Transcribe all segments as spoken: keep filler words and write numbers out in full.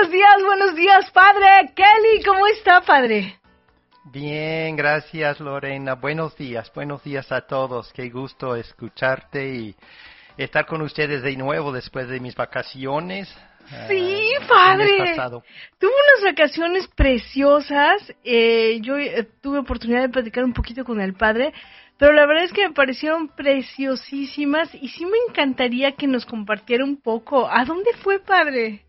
buenos días, buenos días, padre. Kelly, ¿cómo está, padre? Bien, gracias, Lorena. Buenos días, buenos días a todos. Qué gusto escucharte y estar con ustedes de nuevo después de mis vacaciones. Sí, uh, padre. Tuve unas vacaciones preciosas. Eh, yo eh, tuve oportunidad de platicar un poquito con el padre, pero la verdad es que me parecieron preciosísimas y sí me encantaría que nos compartiera un poco. ¿A dónde fue, padre?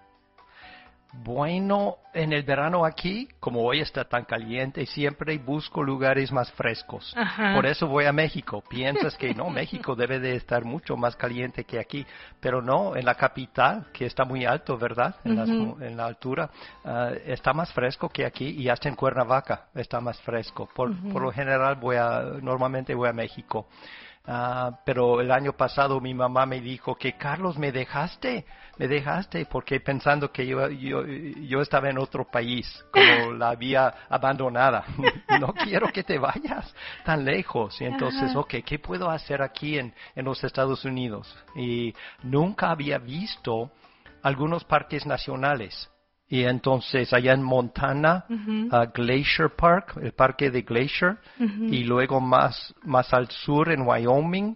Bueno, en el verano aquí, como hoy está tan caliente, siempre busco lugares más frescos. Ajá. Por eso voy a México. Piensas que no, México debe de estar mucho más caliente que aquí, pero no, en la capital, que está muy alto, ¿verdad? En, Uh-huh. las, en la altura, uh, está más fresco que aquí y hasta en Cuernavaca está más fresco. Por, Uh-huh. por lo general voy a, normalmente voy a México. Uh, pero el año pasado mi mamá me dijo que Carlos, me dejaste, me dejaste porque pensando que yo, yo, yo estaba en otro país, como la había abandonada. No quiero que te vayas tan lejos. Y entonces, Ajá. ok, ¿qué puedo hacer aquí en, en los Estados Unidos? Y nunca había visto algunos parques nacionales. Y entonces allá en Montana, Uh-huh. uh, Glacier Park, el parque de Glacier, Uh-huh. y luego más, más al sur en Wyoming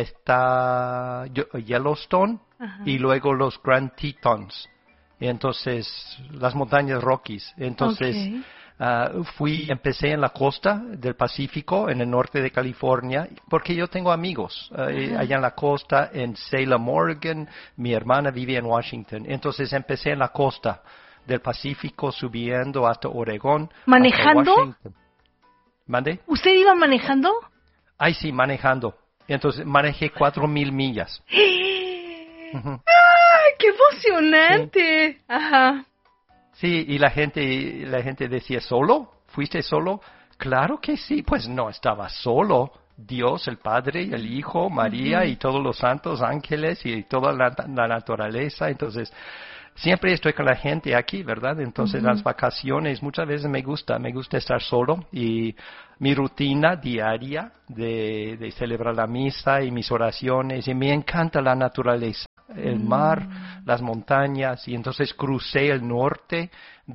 está Yellowstone, Ajá. y luego los Grand Tetons. Y entonces las montañas Rockies. Entonces Okay. uh, fui, empecé en la costa del Pacífico, en el norte de California, porque yo tengo amigos uh, allá en la costa, en Salem, Oregon. Mi hermana vive en Washington. Entonces empecé en la costa del Pacífico, subiendo hasta Oregón. ¿Manejando? Hasta Washington. ¿Mande? ¿Usted iba manejando? Ay, sí, manejando. Entonces manejé cuatro mil millas. Uh-huh. ¡Ay, qué emocionante! Sí. Ajá. Sí, y la gente, la gente decía, ¿solo? ¿Fuiste solo? Claro que sí, pues no estaba solo. Dios, el Padre, el Hijo, María, uh-huh, y todos los santos ángeles y toda la, la naturaleza. Entonces, siempre estoy con la gente aquí, ¿verdad? Entonces, uh-huh, las vacaciones, muchas veces me gusta, me gusta estar solo, y mi rutina diaria de, de celebrar la misa y mis oraciones, y me encanta la naturaleza, el mar, mm. las montañas, y entonces crucé el norte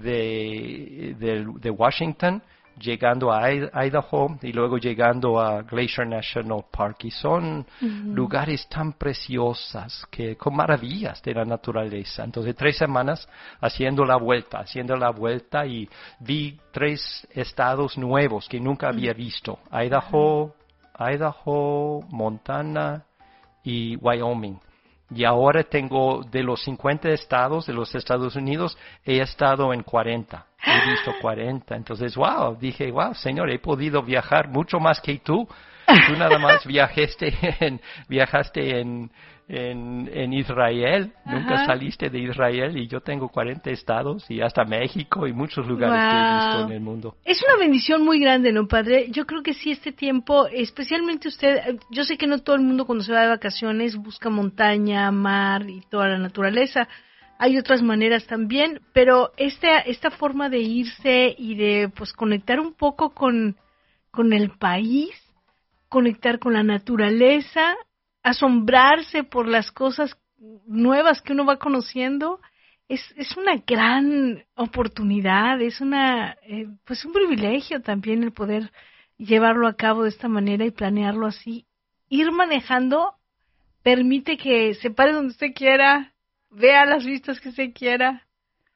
de, de, de Washington, llegando a Idaho y luego llegando a Glacier National Park, y son uh-huh, lugares tan preciosos, que con maravillas de la naturaleza. Entonces tres semanas haciendo la vuelta, haciendo la vuelta, y vi tres estados nuevos que nunca uh-huh, había visto: Idaho, uh-huh, Idaho, Montana y Wyoming. Y ahora tengo, de los cincuenta estados de los Estados Unidos, he estado en cuarenta. He visto cuarenta. Entonces, wow, dije, wow, Señor, he podido viajar mucho más que tú. Tú nada más viajaste en, viajaste en, en, en Israel. Ajá. Nunca saliste de Israel, y yo tengo cuarenta estados y hasta México y muchos lugares wow, que he visto en el mundo. Es una bendición muy grande, ¿no, padre? Yo creo que sí, este tiempo, especialmente usted, yo sé que no todo el mundo cuando se va de vacaciones busca montaña, mar y toda la naturaleza. Hay otras maneras también, pero esta, esta forma de irse y de pues conectar un poco con, con el país, conectar con la naturaleza, asombrarse por las cosas nuevas que uno va conociendo, es, es una gran oportunidad, es una eh, pues un privilegio también el poder llevarlo a cabo de esta manera y planearlo así. Ir manejando permite que se pare donde usted quiera, vea las vistas que usted quiera.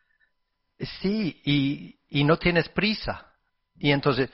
Sí, y, y no tienes prisa. Y entonces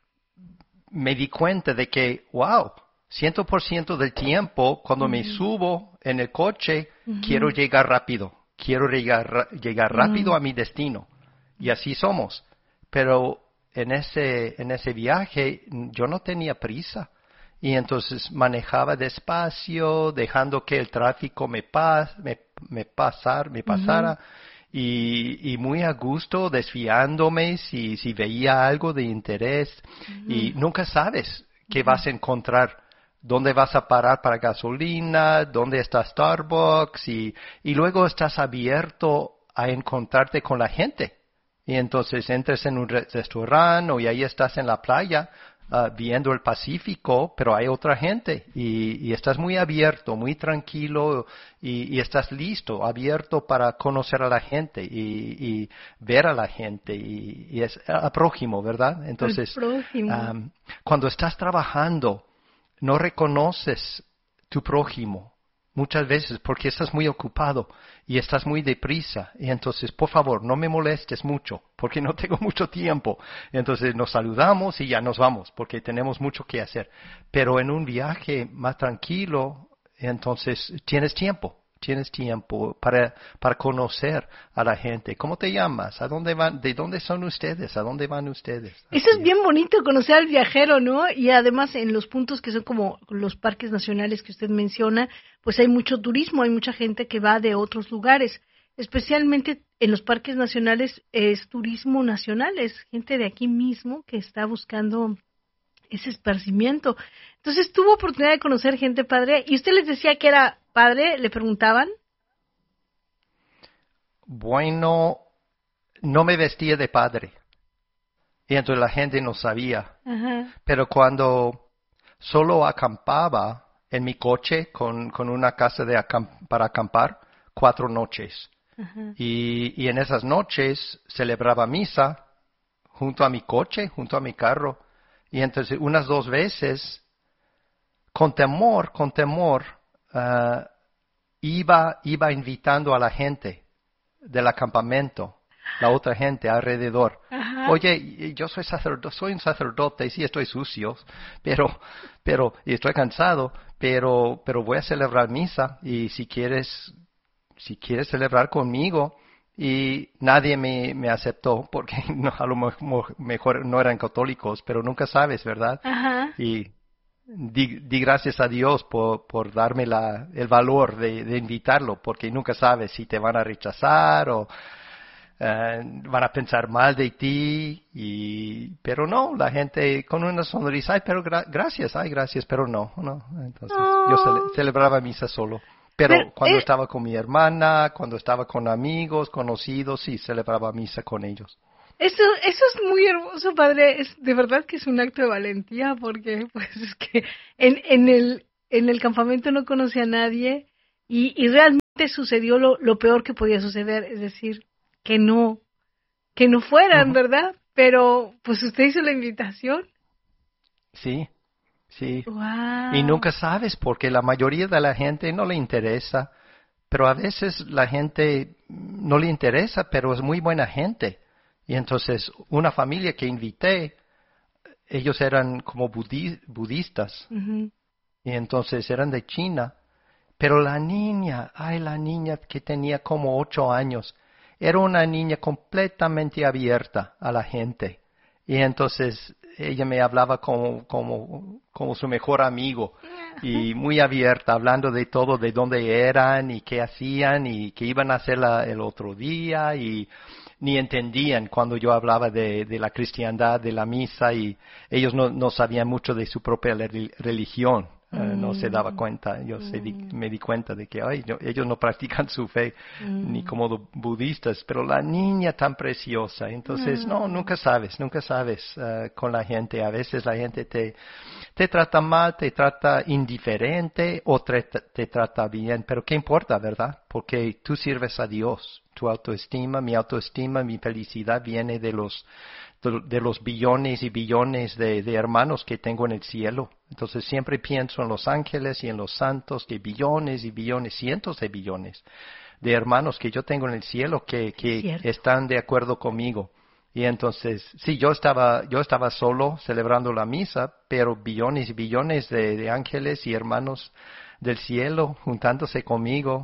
me di cuenta de que, wow, cien por ciento del tiempo, cuando uh-huh, me subo en el coche, uh-huh, quiero llegar rápido. Quiero llegar, llegar rápido uh-huh, a mi destino. Y así somos. Pero en ese, en ese viaje yo no tenía prisa. Y entonces manejaba despacio, dejando que el tráfico me, pas, me, me, pasar, me pasara. Uh-huh. Y, y muy a gusto, desviándome si, si veía algo de interés. Uh-huh. Y nunca sabes qué uh-huh, vas a encontrar, dónde vas a parar para gasolina, dónde está Starbucks, y, y luego estás abierto a encontrarte con la gente. Y entonces entras en un re- restaurante, o y ahí estás en la playa, uh, viendo el Pacífico, pero hay otra gente y, y estás muy abierto, muy tranquilo y, y estás listo, abierto para conocer a la gente y, y ver a la gente y, y es al prójimo, ¿verdad? Entonces, um, cuando estás trabajando, no reconoces tu prójimo muchas veces porque estás muy ocupado y estás muy deprisa. Y entonces, por favor, no me molestes mucho porque no tengo mucho tiempo. Entonces nos saludamos y ya nos vamos porque tenemos mucho que hacer. Pero en un viaje más tranquilo, entonces tienes tiempo. Tienes tiempo para, para conocer a la gente. ¿Cómo te llamas? ¿A dónde van? ¿De dónde son ustedes? ¿A dónde van ustedes? Eso es bien bonito, conocer al viajero, ¿no? Y además en los puntos que son como los parques nacionales que usted menciona, pues hay mucho turismo, hay mucha gente que va de otros lugares. Especialmente en los parques nacionales es turismo nacional, es gente de aquí mismo que está buscando ese esparcimiento. Entonces tuvo oportunidad de conocer gente padre. ¿Y usted les decía que era padre? ¿Le preguntaban? Bueno, no me vestía de padre. Y entonces la gente no sabía. Ajá. Pero cuando solo acampaba en mi coche con, con una casa de acamp- para acampar, cuatro noches. Ajá. Y, y en esas noches celebraba misa junto a mi coche, junto a mi carro. Y entonces unas dos veces, con temor, con temor, uh, iba, iba invitando a la gente del acampamento, la otra gente alrededor. Ajá. Oye, yo soy sacerdote, soy un sacerdote y sí estoy sucio, pero, pero, y estoy cansado, pero, pero voy a celebrar misa y si quieres, si quieres celebrar conmigo. Y nadie me, me aceptó porque no, a lo mejor, mejor no eran católicos, pero nunca sabes, ¿verdad? Ajá. Y di, di gracias a Dios por, por darme la, el valor de, de invitarlo, porque nunca sabes si te van a rechazar o uh, van a pensar mal de ti. Y, pero no, la gente con una sonrisa, ay, pero gra gracias, ay, gracias, pero no, no. Entonces Oh. yo cele celebraba misa solo. Pero, Pero, cuando eh, estaba con mi hermana, cuando estaba con amigos, conocidos, sí, celebraba misa con ellos. Eso, eso es muy hermoso, padre. Es de verdad que es un acto de valentía, porque pues es que en, en el en el campamento no conocí a nadie y, y realmente sucedió lo, lo peor que podía suceder, es decir, que no que no fueran, Uh-huh. ¿verdad? Pero pues usted hizo la invitación. Sí, sí. Wow. Y nunca sabes porque la mayoría de la gente no le interesa, pero a veces la gente no le interesa, pero es muy buena gente. Y entonces una familia que invité, ellos eran como budi budistas. Uh-huh. Y entonces eran de China. Pero la niña, ay, la niña que tenía como ocho años, era una niña completamente abierta a la gente. Y entonces ella me hablaba como, como, como su mejor amigo. Y muy abierta, hablando de todo, de dónde eran y qué hacían y qué iban a hacer la, el otro día. Y ni entendían cuando yo hablaba de, de la cristiandad, de la misa, y ellos no, no sabían mucho de su propia religión. Uh, mm. No se daba cuenta, yo mm. se di, me di cuenta de que ay, no, ellos no practican su fe mm. ni como budistas, pero la niña tan preciosa, entonces mm. no, nunca sabes, nunca sabes uh, con la gente, a veces la gente te, te trata mal, te trata indiferente o te, te trata bien, pero qué importa, ¿verdad? Porque tú sirves a Dios, tu autoestima, mi autoestima, mi felicidad viene de los de los billones y billones de, de hermanos que tengo en el cielo. Entonces siempre pienso en los ángeles y en los santos, que billones y billones, cientos de billones de hermanos que yo tengo en el cielo que, que están de acuerdo conmigo. Y entonces, sí, yo estaba, yo estaba solo celebrando la misa, pero billones y billones de, de ángeles y hermanos del cielo juntándose conmigo.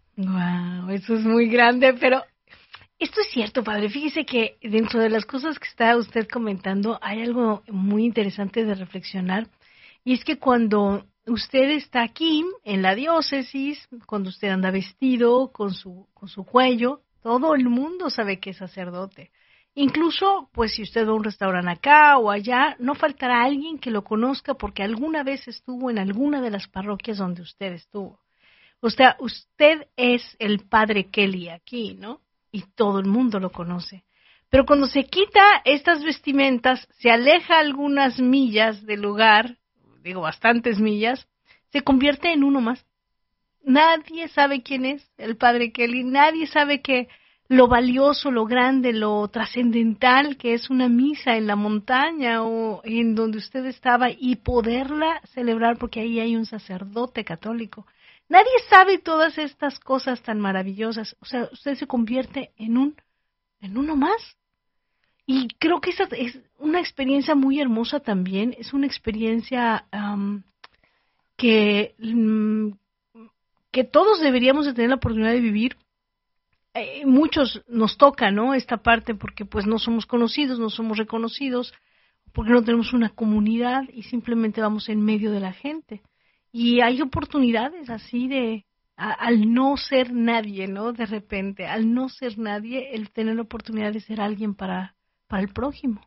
Wow, eso es muy grande, pero esto es cierto, padre. Fíjese que dentro de las cosas que está usted comentando hay algo muy interesante de reflexionar, y es que cuando usted está aquí en la diócesis, cuando usted anda vestido con su con su cuello, todo el mundo sabe que es sacerdote. Incluso, pues si usted va a un restaurante acá o allá, no faltará alguien que lo conozca porque alguna vez estuvo en alguna de las parroquias donde usted estuvo. O sea, usted es el padre Kelly aquí, ¿no? Y todo el mundo lo conoce. Pero cuando se quita estas vestimentas, se aleja algunas millas del lugar, digo bastantes millas, se convierte en uno más. Nadie sabe quién es el padre Kelly, nadie sabe que lo valioso, lo grande, lo trascendental que es una misa en la montaña o en donde usted estaba y poderla celebrar porque ahí hay un sacerdote católico. Nadie sabe todas estas cosas tan maravillosas. O sea, usted se convierte en un, en uno más. Y creo que esa es una experiencia muy hermosa también. Es una experiencia um, que, um, que todos deberíamos de tener la oportunidad de vivir. Eh, muchos nos toca, ¿no? Esta parte porque pues no somos conocidos, no somos reconocidos, porque no tenemos una comunidad y simplemente vamos en medio de la gente. Y hay oportunidades así de, a, al no ser nadie, ¿no? De repente, al no ser nadie, el tener la oportunidad de ser alguien para, para el prójimo.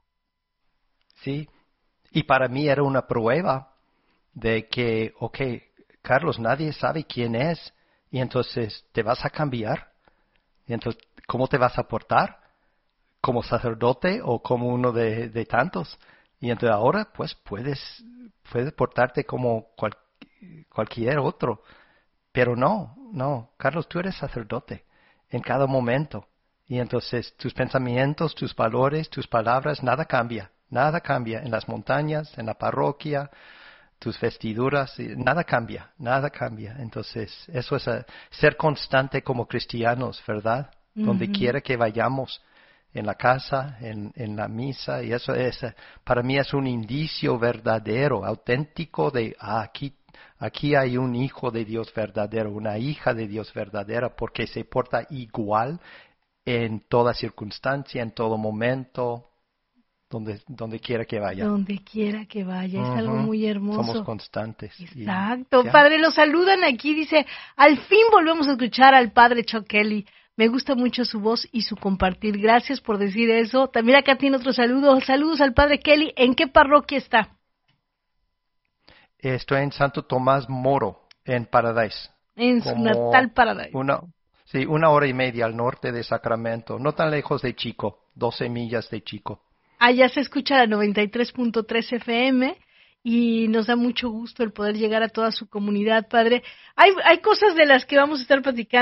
Sí, y para mí era una prueba de que, ok, Carlos, nadie sabe quién es, y entonces te vas a cambiar. Y entonces, ¿cómo te vas a portar? ¿Como sacerdote o como uno de, de tantos? Y entonces ahora, pues, puedes, puedes portarte como cual, cualquier otro. Pero no, no, Carlos, tú eres sacerdote en cada momento. Y entonces tus pensamientos, tus valores, tus palabras, nada cambia. Nada cambia en las montañas, en la parroquia, tus vestiduras, nada cambia, nada cambia. Entonces, eso es a, ser constante como cristianos, ¿verdad? Uh-huh. Donde quiera que vayamos, en la casa, en, en la misa, y eso es, para mí es un indicio verdadero, auténtico de, ah, aquí, aquí hay un hijo de Dios verdadero, una hija de Dios verdadera, porque se porta igual en toda circunstancia, en todo momento, Donde, donde quiera que vaya. Donde quiera que vaya, es uh-huh. algo muy hermoso. Somos constantes. Exacto. Y, padre, lo saludan aquí, dice, al fin volvemos a escuchar al padre Chuck Kelly. Me gusta mucho su voz y su compartir. Gracias por decir eso. También acá tiene otro saludo. Saludos al padre Kelly. ¿En qué parroquia está? Estoy en Santo Tomás Moro, en Paradise. En su natal Paradise. Una, sí, una hora y media al norte de Sacramento. No tan lejos de Chico, doce millas de Chico. Allá se escucha la noventa y tres punto tres F M y nos da mucho gusto el poder llegar a toda su comunidad, padre. Hay, hay cosas de las que vamos a estar platicando.